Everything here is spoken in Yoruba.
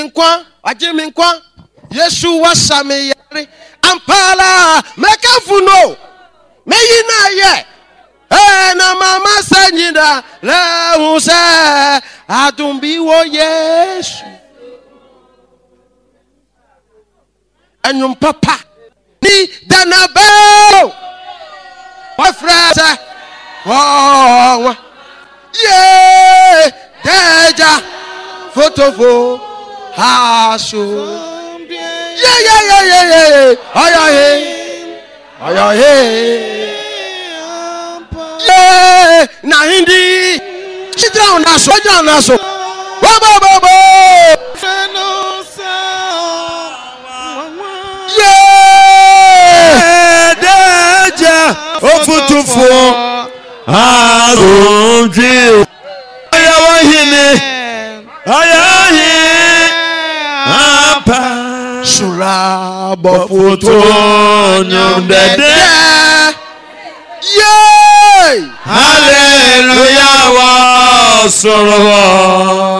Ajiminkwa Yeshua Samiyari Ampala Mekafuno Meyina ye na mama sanyida le huse adumbi wo Yesu anyum papa ni danabo wa frasa oh ye deja photofo haso yeah ayahe na hindi chitra unaso bo yeah deja ofutufo arunji ayawahine apa sura bofuto nyondede yeah hallelujah wa soro